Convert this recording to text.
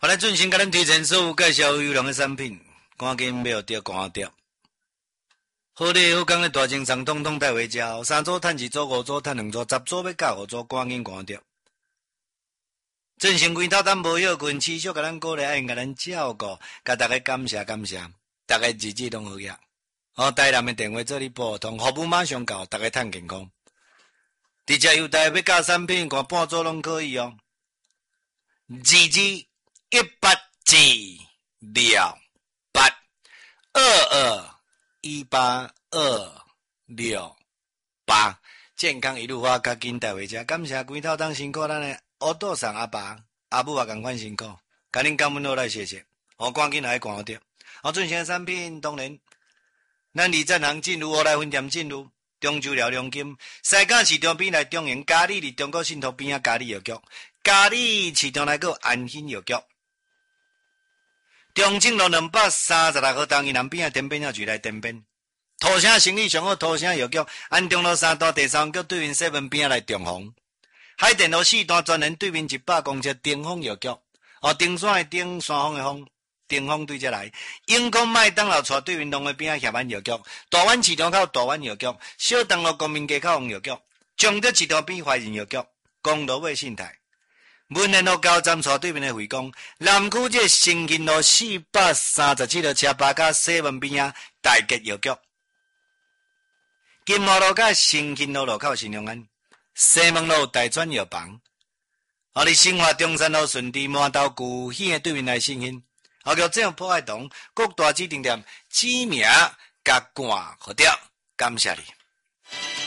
来进行甲咱推荐所有介绍优良的产品，赶紧买着赶着。好礼好工的大精商统统带回家，3组趁1组5组趁2组10组要教5组，赶紧赶着。正成规头单无要紧，持续甲咱鼓励，爱甲咱照顾，甲大家感谢，大家日子拢好个。台南的电话做你拨通，服务马上到，大家趁健康。直接优待要教产品，看半组拢可以哦。128228健康一路花，较紧带回家。感谢规头当辛苦咱的乌豆上阿爸阿母也同款辛苦，甲恁感恩落来谢谢。赶紧来看着。最新的产品当然，咱二站行进入乌来分店进入。中州料良金，西港市场边来中营，嘉里伫中国信托边啊，嘉里药局，嘉里市场内个安心药局，中正路236号东西南边啊，天边药局来天边，土城生意上好，土城药局，安中路3段第3局对面7边啊来中红，海淀路4段专人对面100公尺顶峰药局，顶山的顶，山峰的峰。顶峰对这来，永康麦当劳带对面龙尾边啊，协安药局，大湾市场口大湾药局，小东路公民街口红药局，中德市场边怀仁药局，公路尾信泰，文联路高站带对面的惠光，南区这新兴路437号车八甲7边啊，大吉药局，金华路甲新兴路路口新隆安，西门路大专药房，你生活中山路顺治麻豆古县的对面来新兴。叫这样破坏堂各大指定店指名甲冠好掉，感谢你。